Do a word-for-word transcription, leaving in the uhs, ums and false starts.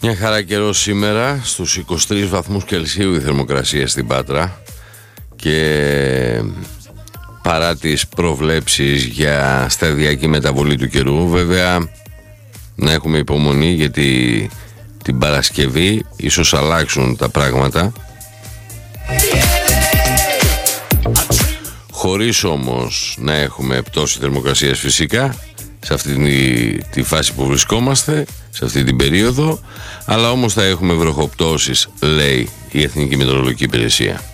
Μια χαρά καιρό σήμερα, στους είκοσι τρεις βαθμούς Κελσίου η θερμοκρασία στην Πάτρα, και παρά τις προβλέψεις για σταδιακή μεταβολή του καιρού, βέβαια να έχουμε υπομονή, γιατί την Παρασκευή ίσως αλλάξουν τα πράγματα, χωρίς όμως να έχουμε πτώση θερμοκρασίας φυσικά σε αυτή τη, τη φάση που βρισκόμαστε, σε αυτή την περίοδο, αλλά όμως θα έχουμε βροχοπτώσεις, λέει η Εθνική Μετεωρολογική Υπηρεσία.